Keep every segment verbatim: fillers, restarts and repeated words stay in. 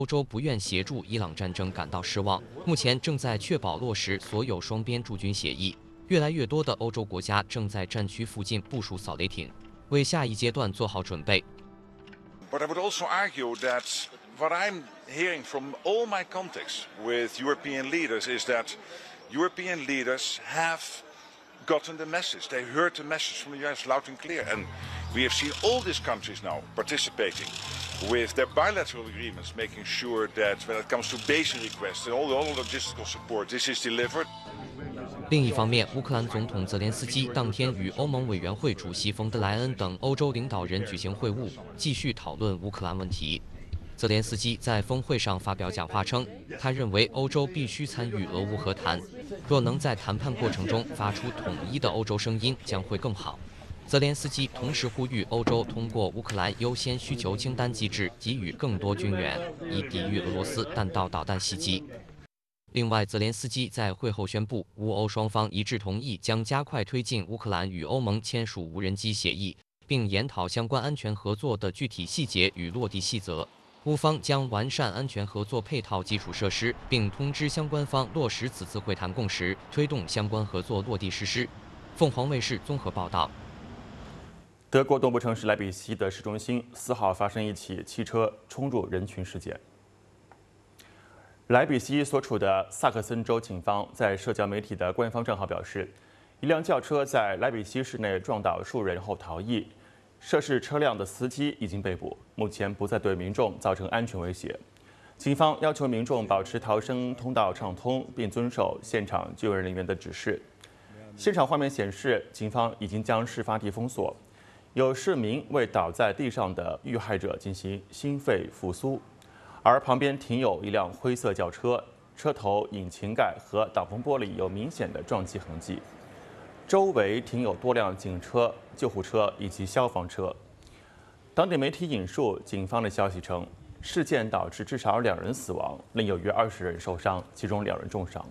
欧洲不愿协助伊朗战争感到失望，目前正在确保落实所有双边驻军协议。越来越多的欧洲国家正在战区附近部署扫雷艇，为下一阶段做好准备。 But I would also argue that what I'm hearing from all my contacts with European leaders is that European leaders have gotten the message. They heard the message from the U S loud and clear. And we have seen all these countries now participating with their bilateral agreements, making sure that when it comes to basic requests and all the all logistical support, this is delivered. 另一方面，乌克兰总统泽连斯基当天与欧盟委员会主席冯德莱恩等欧洲领导人举行会晤，继续讨论乌克兰问题。泽连斯基在峰会上发表讲话称，他认为欧洲必须参与俄乌和谈，若能在谈判过程中发出统一的欧洲声音，将会更好。泽连斯基同时呼吁欧洲通过乌克兰优先需求清单机制给予更多军援，以抵御俄罗斯弹道导弹袭击。另外，泽连斯基在会后宣布，乌欧双方一致同意将加快推进乌克兰与欧盟签署无人机协议，并研讨相关安全合作的具体细节与落地细则。乌方将完善安全合作配套基础设施，并通知相关方落实此次会谈共识，推动相关合作落地实施。凤凰卫视综合报道。 德国东部城市莱比锡的市中心四号发生一起汽车冲入人群事件。莱比锡所处的萨克森州警方在社交媒体的官方账号表示，一辆轿车在莱比锡市内撞倒数人后逃逸，涉事车辆的司机已经被捕，目前不再对民众造成安全威胁。警方要求民众保持逃生通道畅通，并遵守现场救援人员的指示。现场画面显示，警方已经将事发地封锁，有市民为倒在地上的遇害者进行心肺复苏。而旁边停有一辆灰色轿车，车头、引擎盖和挡风玻璃有明显的撞击痕迹。周围停有多辆警车、救护车以及消防车。当地媒体引述警方的消息称，事件导致至少两人死亡，另有约二十人受伤，其中两人重伤。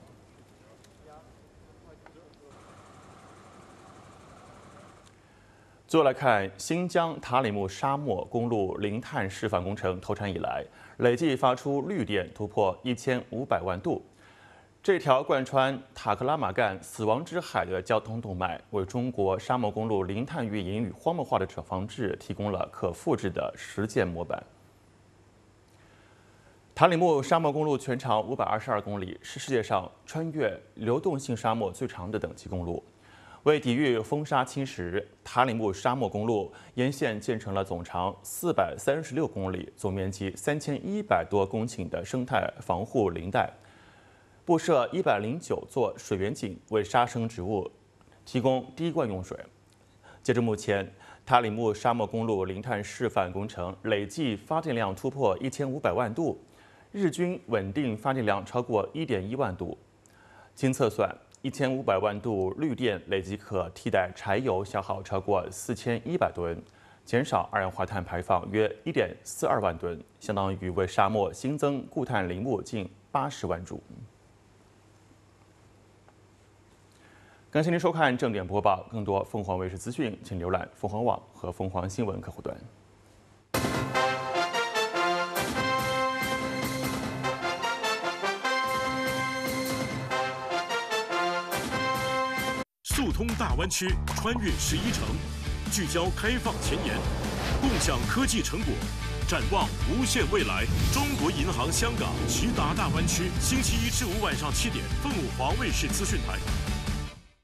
最后来看新疆塔里木沙漠公路零碳示范工程投产以来，累计发出绿电突破一千五百万度。这条贯穿塔克拉玛干死亡之海的交通动脉，为中国沙漠公路零碳运营与荒漠化的防治提供了可复制的实践模板。塔里木沙漠公路全长五百二十二公里，是世界上穿越流动性沙漠最长的等级公路。为抵御风沙侵蚀，塔里木沙漠公路沿线建成了总长四百三十六公里、总面积三千一百多公顷的生态防护林带，布设一百零九座水源井，为沙生植物提供滴灌用水。截至目前，塔里木沙漠公路零碳示范工程累计发电量突破一千五百万度，日均稳定发电量超过一点一万度。经测算，一千五百万度绿电累计可替代柴油消耗超过四千一百吨，减少二氧化碳排放约一点四二万吨，相当于为沙漠新增固碳林木近八十万株。感谢您收看正点播报，更多凤凰卫视资讯，请浏览凤凰网和凤凰新闻客户端。 速通大湾区，穿越十一城，聚焦开放前沿，共享科技成果，展望无限未来。中国银行香港直达大湾区，星期一至五晚上七点，凤凰卫视资讯台。